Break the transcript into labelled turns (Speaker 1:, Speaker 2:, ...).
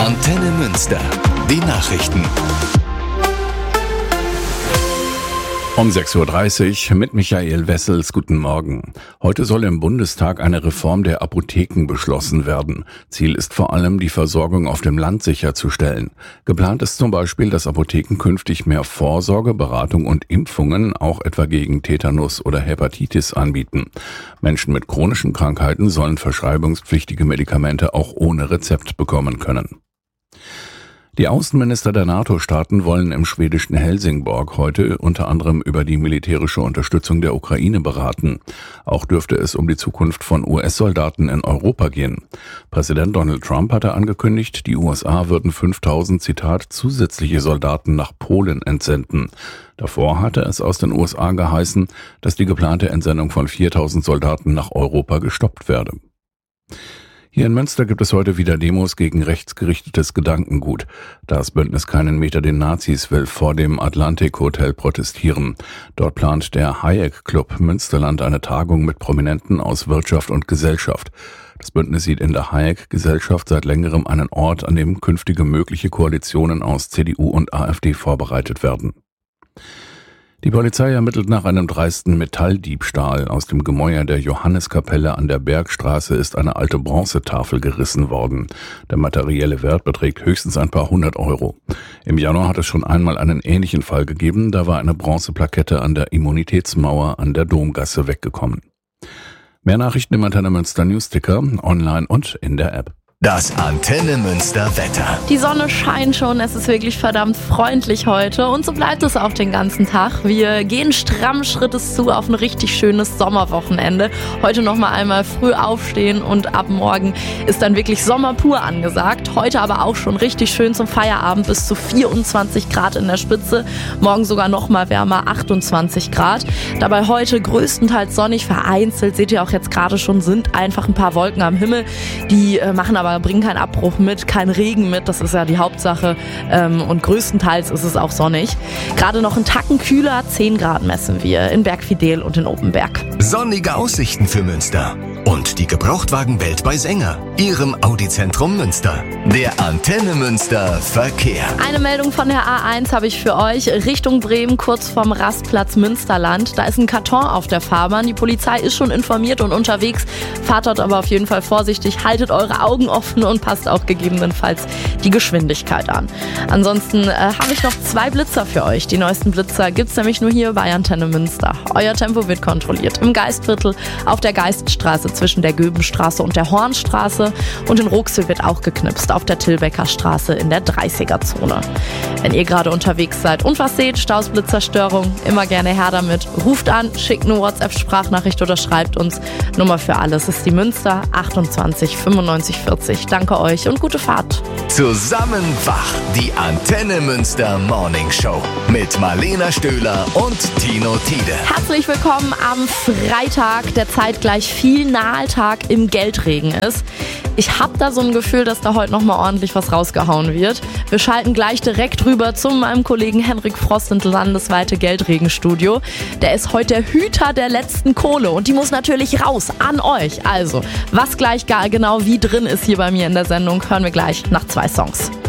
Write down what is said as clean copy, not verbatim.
Speaker 1: Antenne Münster. Die Nachrichten.
Speaker 2: Um 6.30 Uhr mit Michael Wessels. Guten Morgen. Heute soll im Bundestag eine Reform der Apotheken beschlossen werden. Ziel ist vor allem, die Versorgung auf dem Land sicherzustellen. Geplant ist zum Beispiel, dass Apotheken künftig mehr Vorsorge, Beratung und Impfungen, auch etwa gegen Tetanus oder Hepatitis, anbieten. Menschen mit chronischen Krankheiten sollen verschreibungspflichtige Medikamente auch ohne Rezept bekommen können. Die Außenminister der NATO-Staaten wollen im schwedischen Helsingborg heute unter anderem über die militärische Unterstützung der Ukraine beraten. Auch dürfte es um die Zukunft von US-Soldaten in Europa gehen. Präsident Donald Trump hatte angekündigt, die USA würden 5.000, Zitat, zusätzliche Soldaten nach Polen entsenden. Davor hatte es aus den USA geheißen, dass die geplante Entsendung von 4.000 Soldaten nach Europa gestoppt werde. Hier in Münster gibt es heute wieder Demos gegen rechtsgerichtetes Gedankengut. Das Bündnis Keinen Meter den Nazis will vor dem Atlantik Hotel protestieren. Dort plant der Hayek Club Münsterland eine Tagung mit Prominenten aus Wirtschaft und Gesellschaft. Das Bündnis sieht in der Hayek Gesellschaft seit längerem einen Ort, an dem künftige mögliche Koalitionen aus CDU und AfD vorbereitet werden. Die Polizei ermittelt nach einem dreisten Metalldiebstahl. Aus dem Gemäuer der Johanneskapelle an der Bergstraße ist eine alte Bronzetafel gerissen worden. Der materielle Wert beträgt höchstens ein paar 100 €. Im Januar hat es schon einmal einen ähnlichen Fall gegeben. Da war eine Bronzeplakette an der Immunitätsmauer an der Domgasse weggekommen. Mehr Nachrichten im Antenne Münster Newsticker, online und in der App.
Speaker 1: Das Antenne Münster Wetter.
Speaker 3: Die Sonne scheint schon, es ist wirklich verdammt freundlich heute und so bleibt es auch den ganzen Tag. Wir gehen strammen Schrittes zu auf ein richtig schönes Sommerwochenende. Heute nochmal einmal früh aufstehen und ab morgen ist dann wirklich Sommer pur angesagt. Heute aber auch schon richtig schön zum Feierabend bis zu 24 Grad in der Spitze. Morgen sogar nochmal wärmer, 28 Grad. Dabei heute größtenteils sonnig, vereinzelt, seht ihr auch jetzt gerade schon, sind einfach ein paar Wolken am Himmel. Die bringen keinen Abbruch mit, keinen Regen mit, das ist ja die Hauptsache, und größtenteils ist es auch sonnig. Gerade noch einen Tacken kühler, 10 Grad messen wir in Bergfidel und in Openberg.
Speaker 1: Sonnige Aussichten für Münster und die Gebrauchtwagenwelt bei Sänger, Ihrem Audi-Zentrum Münster. Der Antenne Münster Verkehr.
Speaker 3: Eine Meldung von der A1 habe ich für euch, Richtung Bremen, kurz vorm Rastplatz Münsterland. Da ist ein Karton auf der Fahrbahn, die Polizei ist schon informiert und unterwegs. Fahrt dort aber auf jeden Fall vorsichtig, haltet eure Augen offen und passt auch gegebenenfalls die Geschwindigkeit an. Ansonsten habe ich noch 2 Blitzer für euch. Die neuesten Blitzer gibt es nämlich nur hier bei Antenne Münster. Euer Tempo wird kontrolliert. Im Geistviertel, auf der Geiststraße zwischen der Göbenstraße und der Hornstraße und in Ruxel wird auch geknipst, auf der Tilbecker Straße in der 30er-Zone. Wenn ihr gerade unterwegs seid und was seht, Staus, Blitzerstörung, immer gerne her damit. Ruft an, schickt eine WhatsApp-Sprachnachricht oder schreibt uns. Nummer für alles ist die Münster 28 95 40. Danke euch und gute Fahrt.
Speaker 1: Zusammen wach, die Antenne Münster Morning Show mit Marlena Stöhler und Tino Tiede.
Speaker 3: Herzlich willkommen am Freitag, der zeitgleich Finaltag im Geldregen ist. Ich habe da so ein Gefühl, dass da heute nochmal ordentlich was rausgehauen wird. Wir schalten gleich direkt rüber zu meinem Kollegen Henrik Frost ins landesweite Geldregenstudio. Der ist heute der Hüter der letzten Kohle und die muss natürlich raus an euch. Also, was gleich genau wie drin ist hier bei mir in der Sendung, hören wir gleich nach 2 Songs.